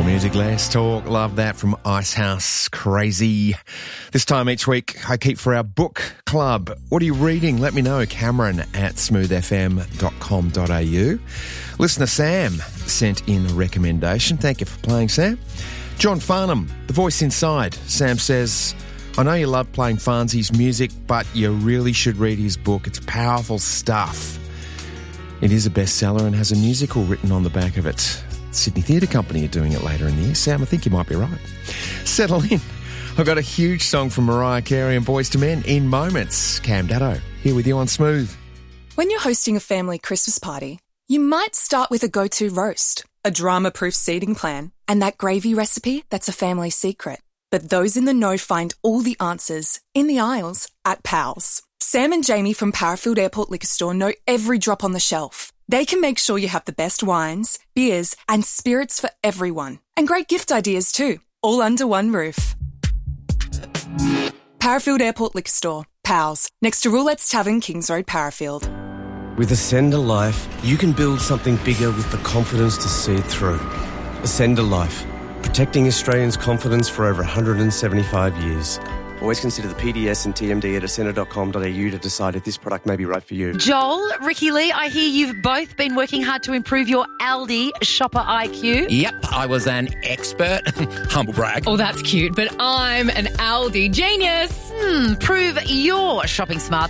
music, less talk. Love that from Icehouse. Crazy. This time each week, I keep for our book club. What are you reading? Let me know. Cameron at smoothfm.com.au. Listener Sam sent in a recommendation. Thank you for playing, Sam. John Farnham, The Voice Inside. Sam says, I know you love playing Farnsey's music, but you really should read his book. It's powerful stuff. It is a bestseller and has a musical written on the back of it. Sydney Theatre Company are doing it later in the year. Sam, I think you might be right. Settle in. I've got a huge song from Mariah Carey and Boyz II Men in moments. Cam Datto, here with you on Smooth. When you're hosting a family Christmas party, you might start with a go-to roast, a drama-proof seating plan, and that gravy recipe that's a family secret. But those in the know find all the answers in the aisles at Powell's. Sam and Jamie from Parafield Airport Liquor Store know every drop on the shelf. They can make sure you have the best wines, beers, and spirits for everyone. And great gift ideas too, all under one roof. Parafield Airport Liquor Store, Powell's, next to Roulette's Tavern, Kings Road, Parafield. With Ascender Life, you can build something bigger with the confidence to see it through. Ascender Life, protecting Australians' confidence for over 175 years. Always consider the PDS and TMD at ascender.com.au to decide if this product may be right for you. Joel, Ricky Lee, I hear you've both been working hard to improve your Aldi shopper IQ. Yep, I was an expert. Humble brag. Oh, that's cute, but I'm an Aldi genius. Prove your shopping smarts